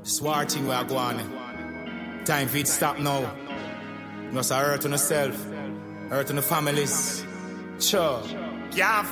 Swar thing we are going. Time for it stop now. You must hurt on yourself, hurt on the families. Sure. Can't